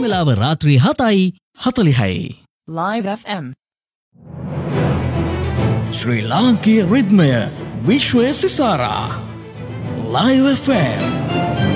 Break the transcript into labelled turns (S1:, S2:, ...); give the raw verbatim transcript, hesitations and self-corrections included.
S1: වෙලාව රාත්‍රී හතයි හතලිහයි.
S2: Live F M.
S1: ශ්‍රී ලාංකීය රිද්මය විශ්වය සිසාරා. Live F M.